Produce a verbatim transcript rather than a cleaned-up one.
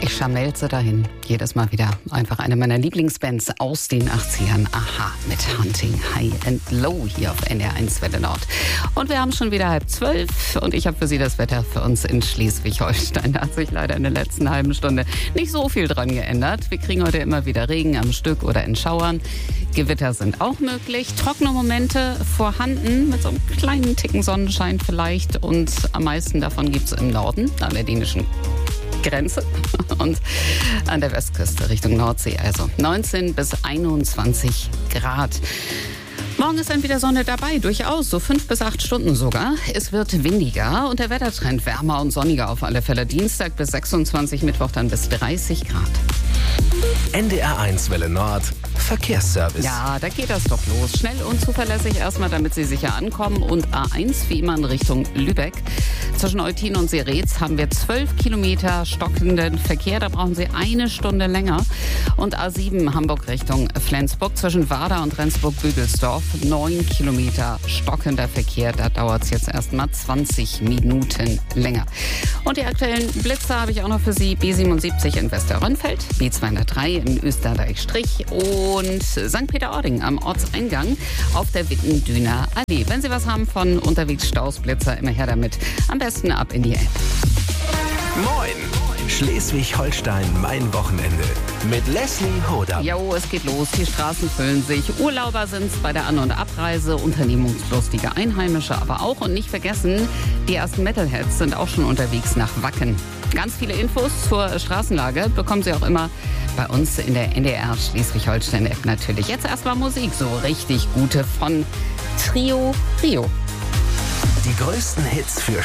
Ich scharmelze dahin. Jedes Mal wieder einfach eine meiner Lieblingsbands aus den achtzigern. Aha, mit Hunting High and Low hier auf N D R eins Welle Nord. Und wir haben schon wieder halb zwölf und ich habe für Sie das Wetter für uns in Schleswig-Holstein. Da hat sich leider in der letzten halben Stunde nicht so viel dran geändert. Wir kriegen heute immer wieder Regen am Stück oder in Schauern. Gewitter sind auch möglich. Trockene Momente vorhanden mit so einem kleinen Ticken Sonnenschein vielleicht. Und am meisten davon gibt es im Norden, an der dänischen Grenze und an der Westküste Richtung Nordsee, also neunzehn bis einundzwanzig Grad. Morgen ist dann wieder Sonne dabei, durchaus, so fünf bis acht Stunden sogar. Es wird windiger und der Wettertrend wärmer und sonniger auf alle Fälle. Dienstag bis sechsundzwanzig, Mittwoch dann bis dreißig Grad. N D R eins Welle Nord, Verkehrsservice. Ja, da geht das doch los. Schnell und zuverlässig erstmal, damit Sie sicher ankommen. Und A eins wie immer in Richtung Lübeck. Zwischen Eutin und Seretz haben wir zwölf Kilometer stockenden Verkehr. Da brauchen Sie eine Stunde länger. Und A sieben Hamburg Richtung Flensburg. Zwischen Warda und Rendsburg-Bügelsdorf neun Kilometer stockender Verkehr. Da dauert es jetzt erstmal zwanzig Minuten länger. Und die aktuellen Blitzer habe ich auch noch für Sie. B siebenundsiebzig in Westerrönfeld, B zweihundertdrei in Österreich-Strich und Sankt Peter-Ording am Ortseingang auf der Wittendüner Allee. Wenn Sie was haben von unterwegs Staus, Blitzer, immer her damit. Am besten ab in die App. Moin! Schleswig-Holstein, mein Wochenende. Mit Leslie Hodam. Jo, es geht los. Die Straßen füllen sich. Urlauber sind es bei der An- und Abreise. Unternehmungslustige Einheimische aber auch. Und nicht vergessen, die ersten Metalheads sind auch schon unterwegs nach Wacken. Ganz viele Infos zur Straßenlage bekommen Sie auch immer bei uns in der N D R Schleswig-Holstein-App natürlich. Jetzt erstmal Musik, so richtig gute von Trio Rio. Die größten Hits für